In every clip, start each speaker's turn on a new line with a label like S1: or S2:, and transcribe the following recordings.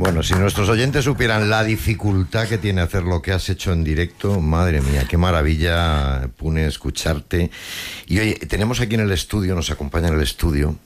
S1: Bueno, si nuestros oyentes supieran la dificultad que tiene hacer lo que has hecho en directo, madre mía, qué maravilla, Pune, escucharte. Y oye, tenemos aquí en el estudio, nos acompaña en el estudio,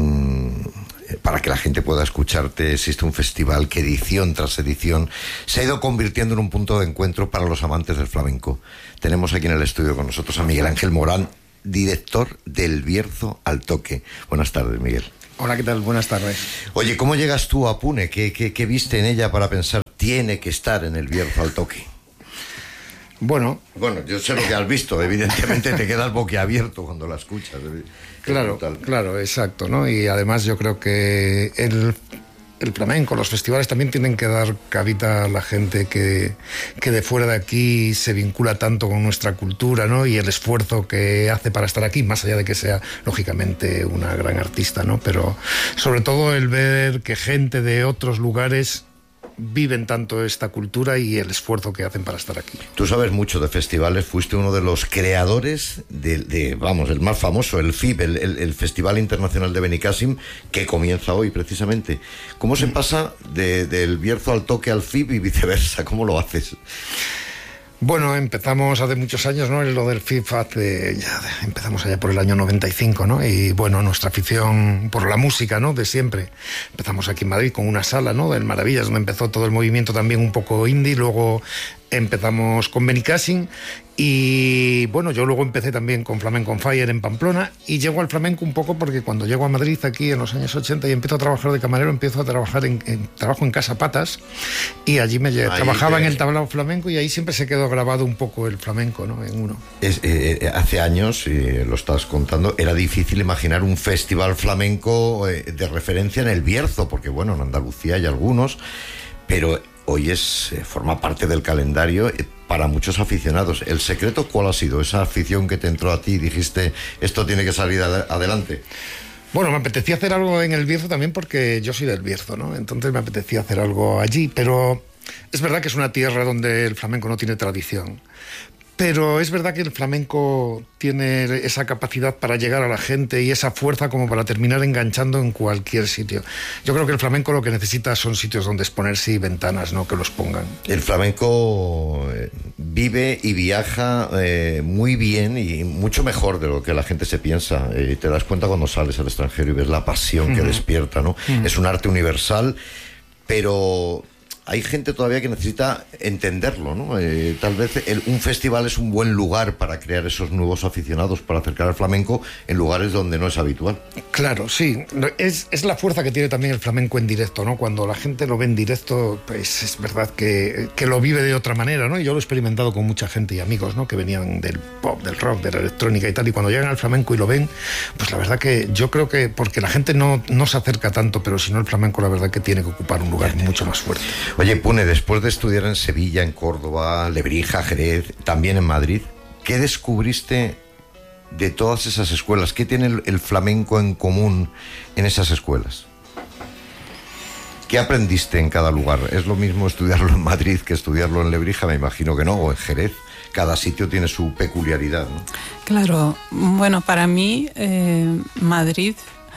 S1: para que la gente pueda escucharte. Existe un festival que edición tras edición se ha ido convirtiendo en un punto de encuentro para los amantes del flamenco. Tenemos aquí en el estudio con nosotros a Miguel Ángel Morán, director del Bierzo al Toque. Buenas tardes, Miguel.
S2: Hola, ¿qué tal? Buenas tardes.
S1: Oye, ¿cómo llegas tú a Pune? ¿Qué viste en ella para pensar tiene que estar en el Bierzo al Toque?
S2: Bueno,
S1: yo sé lo que has visto, evidentemente te quedas boquiabierto cuando la escuchas.
S2: Claro, exacto, ¿no? Y además yo creo que el flamenco, los festivales también tienen que dar cabida a la gente que de fuera de aquí se vincula tanto con nuestra cultura, ¿no? Y el esfuerzo que hace para estar aquí, más allá de que sea, lógicamente, una gran artista, ¿no? Pero sobre todo el ver que gente de otros lugares viven tanto esta cultura y el esfuerzo que hacen para estar aquí.
S1: Tú sabes mucho de festivales, fuiste uno de los creadores el más famoso, el FIB, el Festival Internacional de Benicàssim, que comienza hoy precisamente. ¿Cómo se pasa del Bierzo al Toque al FIB y viceversa? ¿Cómo lo haces?
S2: Bueno, empezamos hace muchos años, ¿no? Lo del FIFA empezamos allá por el año 95, ¿no? Y bueno, nuestra afición por la música, ¿no? De siempre. Empezamos aquí en Madrid con una sala, ¿no? Del Maravillas, donde empezó todo el movimiento también un poco indie. Luego empezamos con Benicàssim y bueno, yo luego empecé también con Flamenco on Fire en Pamplona y llego al flamenco un poco porque cuando llego a Madrid aquí en los años 80 y empiezo a trabajar de camarero, empiezo a trabajar trabajo en Casa Patas y allí trabajaba en el tablao flamenco y ahí siempre se quedó grabado un poco el flamenco, ¿no? En uno.
S1: Hace años, lo estás contando, era difícil imaginar un festival flamenco de referencia en el Bierzo, porque bueno, en Andalucía hay algunos, pero hoy forma parte del calendario para muchos aficionados. ¿El secreto cuál ha sido? ¿Esa afición que te entró a ti y dijiste, esto tiene que salir adelante?
S2: Bueno, me apetecía hacer algo en el Bierzo también porque yo soy del Bierzo, ¿no? Entonces me apetecía hacer algo allí, pero es verdad que es una tierra donde el flamenco no tiene tradición. Pero es verdad que el flamenco tiene esa capacidad para llegar a la gente y esa fuerza como para terminar enganchando en cualquier sitio. Yo creo que el flamenco lo que necesita son sitios donde exponerse y ventanas, ¿no? Que los pongan.
S1: El flamenco vive y viaja muy bien y mucho mejor de lo que la gente se piensa. Te das cuenta cuando sales al extranjero y ves la pasión que despierta, ¿no? Es un arte universal, pero hay gente todavía que necesita entenderlo, ¿no? Tal vez un festival es un buen lugar para crear esos nuevos aficionados, para acercar al flamenco en lugares donde no es habitual.
S2: Claro, sí. Es la fuerza que tiene también el flamenco en directo, ¿no? Cuando la gente lo ve en directo, pues es verdad que lo vive de otra manera, ¿no? Y yo lo he experimentado con mucha gente y amigos, ¿no? Que venían del pop, del rock, de la electrónica y tal, y cuando llegan al flamenco y lo ven, pues la verdad que yo creo que, porque la gente no se acerca tanto, pero si no, el flamenco la verdad que tiene que ocupar un lugar mucho más fuerte.
S1: Oye, Pune, después de estudiar en Sevilla, en Córdoba, Lebrija, Jerez, también en Madrid, ¿qué descubriste de todas esas escuelas? ¿Qué tiene el flamenco en común en esas escuelas? ¿Qué aprendiste en cada lugar? ¿Es lo mismo estudiarlo en Madrid que estudiarlo en Lebrija? Me imagino que no, o en Jerez. Cada sitio tiene su peculiaridad, ¿no?
S3: Claro, bueno, para mí Madrid,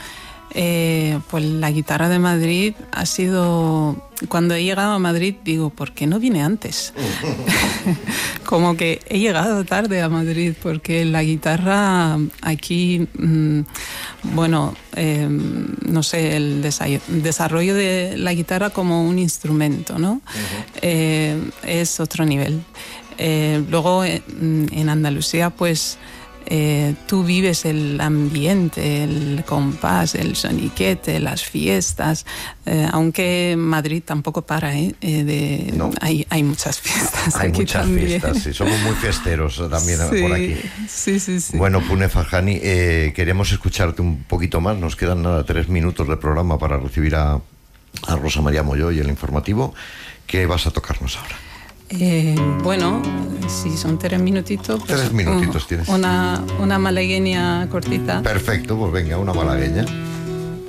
S3: pues la guitarra de Madrid ha sido... Cuando he llegado a Madrid digo, ¿por qué no vine antes? Como que he llegado tarde a Madrid porque la guitarra aquí, no sé, el desarrollo de la guitarra como un instrumento, ¿no? Es otro nivel. Luego en Andalucía, pues tú vives el ambiente, el compás, el soniquete, las fiestas, aunque Madrid tampoco para,
S1: No.
S3: Hay muchas fiestas.
S1: Hay
S3: aquí
S1: muchas
S3: también.
S1: fiestas, sí, somos muy fiesteros también por aquí.
S3: Sí.
S1: Bueno, Pune Farjani, queremos escucharte un poquito más, nos quedan 3 minutos de programa para recibir a Rosa María Molló y el informativo. ¿Qué vas a tocarnos ahora?
S3: Bueno, si son 3 minutitos, pues
S1: 3 minutitos tienes.
S3: una malagueña cortita.
S1: Perfecto, pues venga, una malagueña.